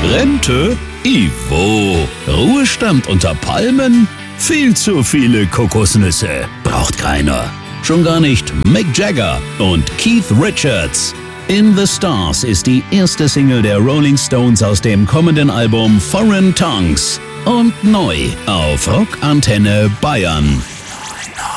Rente? Ivo. Ruhestand unter Palmen? Viel zu viele Kokosnüsse. Braucht keiner. Schon gar nicht Mick Jagger und Keith Richards. In the Stars ist die erste Single der Rolling Stones aus dem kommenden Album Foreign Tongues. Und neu auf Rock Antenne Bayern.